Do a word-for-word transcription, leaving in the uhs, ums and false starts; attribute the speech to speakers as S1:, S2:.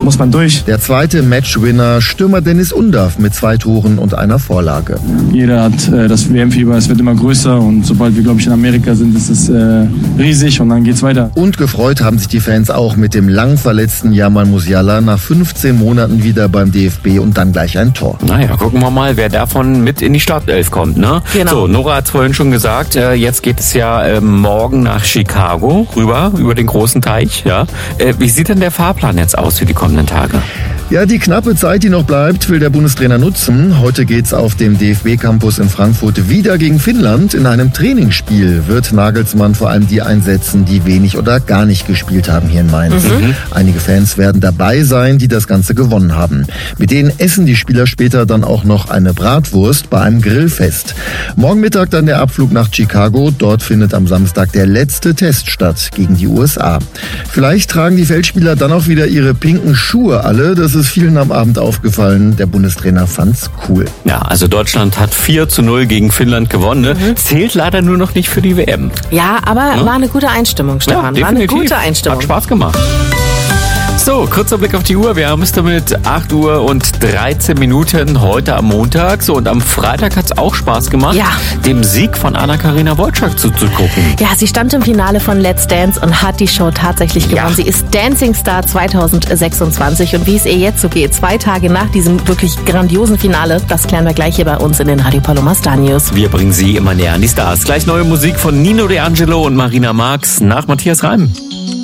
S1: muss man durch.
S2: Der zweite Matchwinner, Stürmer Dennis Undaff mit zwei Toren und einer Vorlage.
S1: Jeder hat äh, das W M-Fieber, es wird immer größer und sobald wir, glaube ich, in Amerika sind, ist es äh, riesig und dann geht's weiter.
S2: Und gefreut haben sich die Fans auch mit dem lang verletzten Jamal Musiala nach fünfzehn Monaten wieder beim D F B und dann gleich ein Tor.
S3: Naja, gucken wir mal, wer davon mit in die Startelf kommt, ne?
S4: Genau.
S3: So, Nora hat es vorhin schon gesagt, äh, jetzt geht es ja äh, morgen nach Chicago rüber, über den großen Teich, ja. Äh, wie sieht denn der Fahrplan jetzt aus für die kommenden Tage?
S2: Ja, die knappe Zeit, die noch bleibt, will der Bundestrainer nutzen. Heute geht's auf dem D F B-Campus in Frankfurt wieder gegen Finnland. In einem Trainingsspiel wird Nagelsmann vor allem die einsetzen, die wenig oder gar nicht gespielt haben hier in Mainz. Mhm. Einige Fans werden dabei sein, die das Ganze gewonnen haben. Mit denen essen die Spieler später dann auch noch eine Bratwurst bei einem Grillfest. Morgen Mittag dann der Abflug nach Chicago. Dort findet am Samstag der letzte Test statt gegen die U S A. Vielleicht tragen die Feldspieler dann auch wieder ihre pinken Schuhe alle. Das ist vielen am Abend aufgefallen. Der Bundestrainer fand's cool.
S3: Ja, also Deutschland hat vier zu null gegen Finnland gewonnen. Ne? Mhm. Zählt leider nur noch nicht für die W M.
S4: Ja, aber ja? war eine gute Einstimmung, Stefan.
S3: Ja,
S4: war eine gute Einstimmung.
S3: Hat Spaß gemacht. So, kurzer Blick auf die Uhr. Wir haben es damit acht Uhr und dreizehn Minuten heute am Montag. So, und am Freitag hat es auch Spaß gemacht,
S4: ja.
S3: dem Sieg von Anna-Karina Wojcik zuzugucken.
S4: Ja, sie stand im Finale von Let's Dance und hat die Show tatsächlich gewonnen. Ja. Sie ist Dancing Star zwanzig sechsundzwanzig und wie es ihr jetzt so geht, zwei Tage nach diesem wirklich grandiosen Finale, das klären wir gleich hier bei uns in den Radio Paloma Star News.
S3: Wir bringen sie immer näher an die Stars. Gleich neue Musik von Nino De Angelo und Marina Marx nach Matthias Reim.